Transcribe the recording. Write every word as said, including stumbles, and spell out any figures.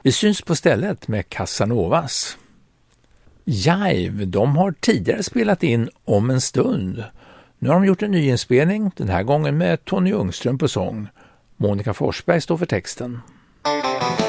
Vi syns på stället med Casanovas. Jive, de har tidigare spelat in Om en stund. Nu har de gjort en ny inspelning, den här gången med Tony Ljungström på sång. Monica Forsberg står för texten.